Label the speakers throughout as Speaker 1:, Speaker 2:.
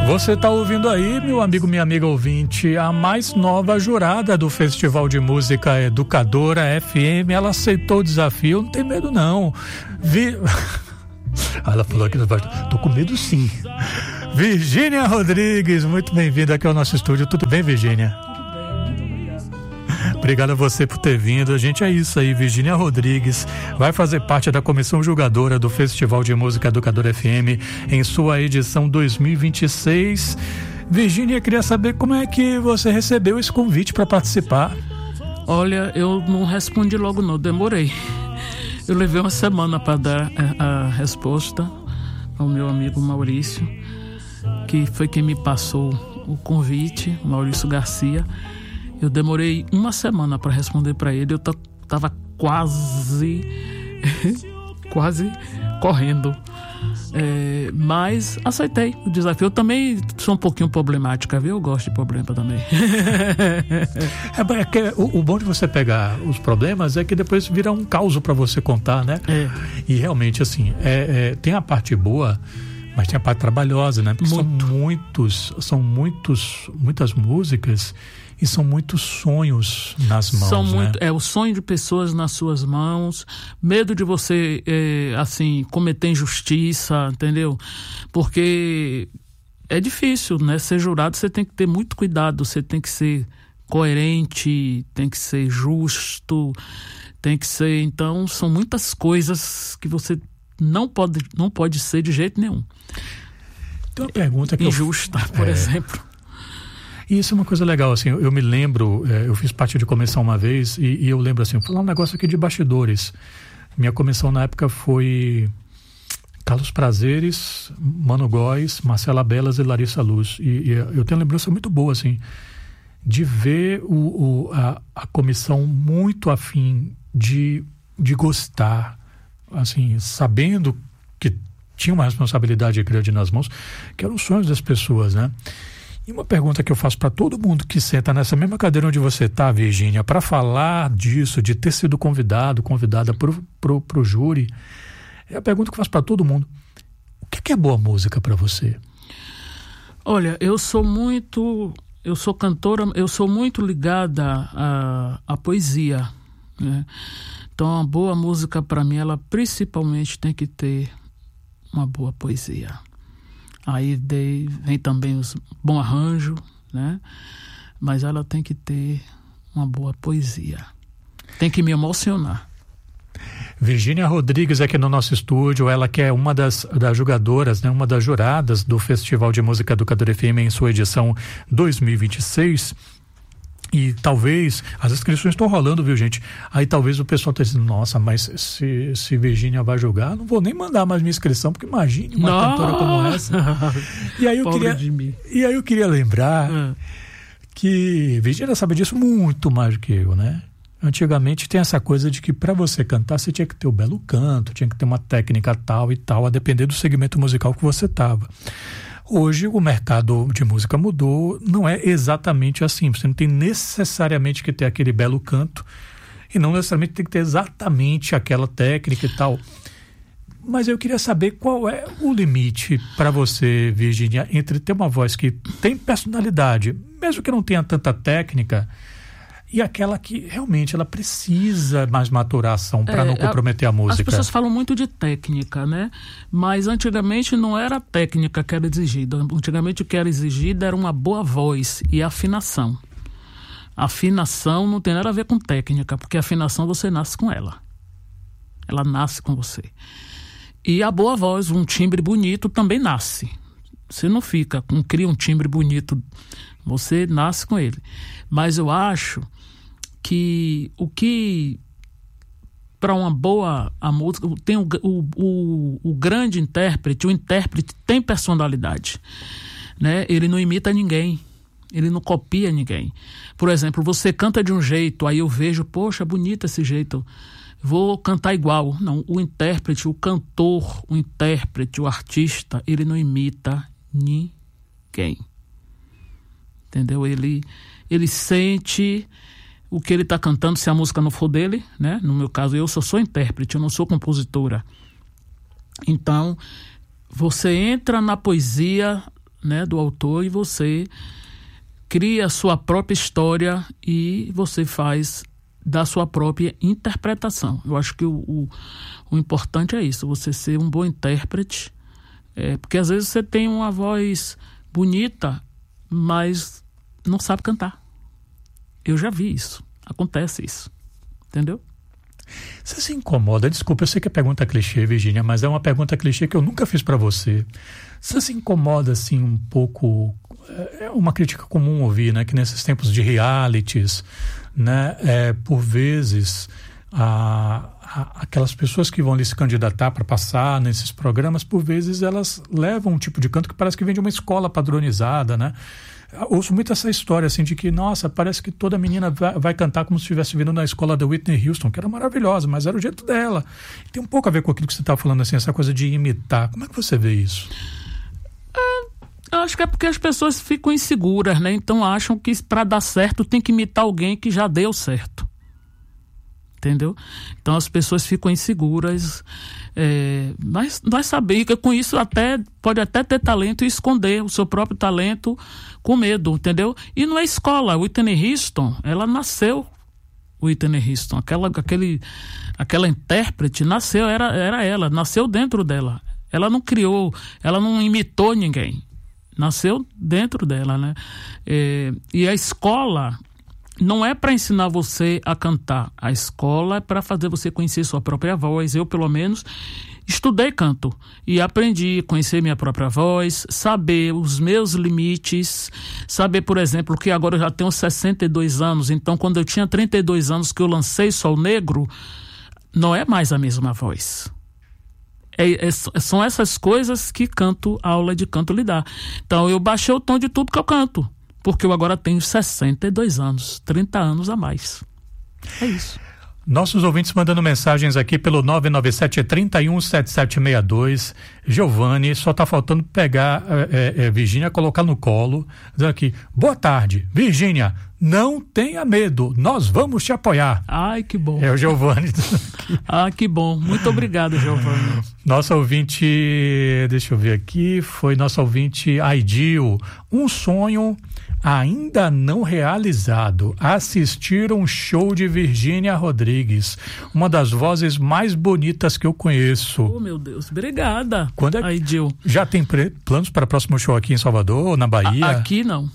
Speaker 1: Você está ouvindo aí, meu amigo, minha amiga ouvinte, a mais nova jurada do Festival de Música Educadora FM. Ela aceitou o desafio, não tem medo não. Ela falou aqui no baixo, tô com medo sim. Virgínia Rodrigues, muito bem-vinda aqui ao nosso estúdio. Tudo bem, Virgínia? Obrigado a você por ter vindo. A gente é isso aí, Virgínia Rodrigues vai fazer parte da comissão julgadora do Festival de Música Educadora FM em sua edição 2026. Virgínia, queria saber como é que você recebeu esse convite para participar.
Speaker 2: Olha, eu não respondi logo não, demorei. Eu levei uma semana para dar a resposta ao meu amigo Maurício, que foi quem me passou o convite, Maurício Garcia. Eu demorei uma semana para responder para ele. Eu tava quase correndo, mas aceitei o desafio. Eu também sou um pouquinho problemática, viu? Eu gosto de problema também.
Speaker 1: O bom de você pegar os problemas é que depois vira um caos para você contar, né? E realmente, assim, tem a parte boa, mas tem a parte trabalhosa, né? Porque são muitas músicas e são muitos sonhos nas mãos, né?
Speaker 2: É o sonho de pessoas nas suas mãos, medo de você, cometer injustiça, entendeu? Porque é difícil, né? Ser jurado, você tem que ter muito cuidado, você tem que ser coerente, tem que ser justo, tem que ser... Então, são muitas coisas que você não pode ser de jeito nenhum.
Speaker 1: Tem uma pergunta que
Speaker 2: injusta, por exemplo.
Speaker 1: E isso é uma coisa legal, assim, eu me lembro, eu fiz parte de comissão uma vez e eu lembro, assim, vou falar um negócio aqui de bastidores. Minha comissão na época foi Carlos Prazeres, Mano Góes, Marcela Belas e Larissa Luz. E eu tenho uma lembrança muito boa, assim, de ver a comissão muito afim de gostar, assim, sabendo que tinha uma responsabilidade grande nas mãos, que eram os sonhos das pessoas, né? E uma pergunta que eu faço para todo mundo que senta nessa mesma cadeira onde você está, Virgínia, para falar disso, de ter sido convidada pro júri, é a pergunta que eu faço para todo mundo. O que é boa música para você?
Speaker 2: Olha, eu sou cantora, eu sou muito ligada à poesia, né? Então, a boa música para mim, ela principalmente tem que ter uma boa poesia. Aí vem também os bom arranjo, né? Mas ela tem que ter uma boa poesia. Tem que me emocionar.
Speaker 1: Virgínia Rodrigues aqui no nosso estúdio, ela que é uma das jogadoras, né? Uma das juradas do Festival de Música Educadora FM em sua edição 2026. E talvez, as inscrições estão rolando, viu, gente? Aí talvez o pessoal esteja dizendo, nossa, mas se Virgínia vai jogar, não vou nem mandar mais minha inscrição, porque imagine uma cantora como essa. E aí eu queria lembrar que Virgínia sabe disso muito mais do que eu, né? Antigamente tem essa coisa de que para você cantar, você tinha que ter o belo canto, tinha que ter uma técnica tal e tal, a depender do segmento musical que você estava. Hoje o mercado de música mudou, não é exatamente assim, você não tem necessariamente que ter aquele belo canto e não necessariamente tem que ter exatamente aquela técnica e tal. Mas eu queria saber qual é o limite para você, Virgínia, entre ter uma voz que tem personalidade, mesmo que não tenha tanta técnica, e aquela que realmente ela precisa mais maturação para não comprometer a música.
Speaker 2: As pessoas falam muito de técnica, né? Mas antigamente não era a técnica que era exigida. Antigamente o que era exigido era uma boa voz e afinação. A afinação não tem nada a ver com técnica, porque a afinação você nasce com ela. Ela nasce com você. E a boa voz, um timbre bonito também nasce. Você não cria um timbre bonito, você nasce com ele. Mas eu acho que para uma boa a música tem o grande intérprete, o intérprete tem personalidade, né? Ele não imita ninguém, ele não copia ninguém. Por exemplo, você canta de um jeito, aí eu vejo, poxa, bonito esse jeito, vou cantar igual. Não, o intérprete, o cantor, o intérprete, o artista, ele não imita ninguém, entendeu? Ele sente o que ele está cantando, se a música não for dele, né? No meu caso, eu só sou intérprete, eu não sou compositora. Então, você entra na poesia né, do autor, e você cria a sua própria história e você faz da sua própria interpretação. Eu acho que o importante é isso, você ser um bom intérprete, porque às vezes você tem uma voz bonita, mas não sabe cantar. Eu já vi isso, acontece isso, entendeu?
Speaker 1: Você se incomoda? Desculpa, eu sei que é pergunta clichê, Virgínia, mas é uma pergunta clichê que eu nunca fiz para você. Você se incomoda assim um pouco? É uma crítica comum ouvir, né? Que nesses tempos de realities, né? Por vezes aquelas pessoas que vão ali se candidatar para passar nesses programas, por vezes elas levam um tipo de canto que parece que vem de uma escola padronizada, né? Ouço muito essa história assim de que, nossa, parece que toda menina vai cantar como se estivesse vindo na escola da Whitney Houston, que era maravilhosa, mas era o jeito dela. Tem um pouco a ver com aquilo que você estava falando, assim, essa coisa de imitar. Como é que você vê isso?
Speaker 2: Eu acho que é porque as pessoas ficam inseguras, né? Então acham que para dar certo tem que imitar alguém que já deu certo. Entendeu? Então as pessoas ficam inseguras. Mas nós sabemos que com isso pode até ter talento e esconder o seu próprio talento com medo, entendeu? E não é escola. Whitney Houston, ela nasceu. Whitney Houston, aquela intérprete nasceu, era ela, nasceu dentro dela. Ela não criou, ela não imitou ninguém. Nasceu dentro dela, né? E a escola não é para ensinar você a cantar. A escola é para fazer você conhecer sua própria voz. Eu, pelo menos, estudei canto e aprendi a conhecer minha própria voz, saber os meus limites, saber, por exemplo, que agora eu já tenho 62 anos, então quando eu tinha 32 anos que eu lancei Sol Negro, não é mais a mesma voz. São essas coisas que aula de canto lhe dá. Então eu baixei o tom de tudo que eu canto, porque eu agora tenho 62 anos, 30 anos a mais. É isso.
Speaker 1: Nossos ouvintes mandando mensagens aqui pelo 997-317762. Giovanni, só está faltando pegar Virgínia, colocar no colo, dizendo aqui: boa tarde, Virgínia, não tenha medo, nós vamos te apoiar.
Speaker 2: Ai, que bom.
Speaker 1: É o Giovanni.
Speaker 2: Que bom, muito obrigado, Giovanni.
Speaker 1: Nosso ouvinte, deixa eu ver aqui, foi nosso ouvinte Aidil. Um sonho ainda não realizado: assistir um show de Virgínia Rodrigues, uma das vozes mais bonitas que eu conheço.
Speaker 2: Oh, meu Deus, obrigada.
Speaker 1: Quando
Speaker 2: Aidil.
Speaker 1: Já tem planos para o próximo show aqui em Salvador ou na Bahia?
Speaker 2: Aqui não.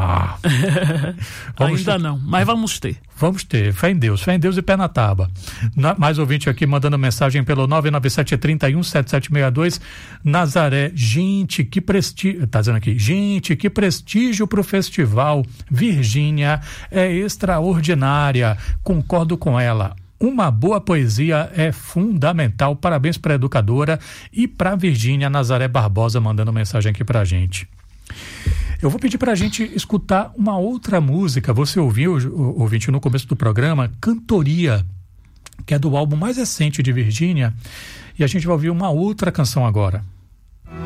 Speaker 2: Ainda não, mas vamos ter.
Speaker 1: Vamos ter, fé em Deus e pé na tábua. Mais ouvinte aqui mandando mensagem pelo 997-317762. Nazaré, gente, que prestígio, tá dizendo aqui, gente, que prestígio pro festival. Virgínia é extraordinária, concordo com ela. Uma boa poesia é fundamental. Parabéns para a educadora e para Virgínia. Nazaré Barbosa mandando mensagem aqui pra gente. Eu vou pedir para a gente escutar uma outra música. Você ouviu, ouvinte, no começo do programa, Cantoria, que é do álbum mais recente de Virgínia, e a gente vai ouvir uma outra canção agora.